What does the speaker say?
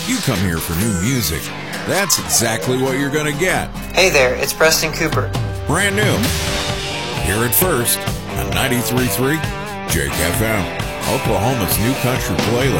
You come here for new music. That's exactly what you're going to get. Hey there, it's Preston Cooper. Brand new. Hear it first on 93.3 Jake FM, Oklahoma's new country playlist.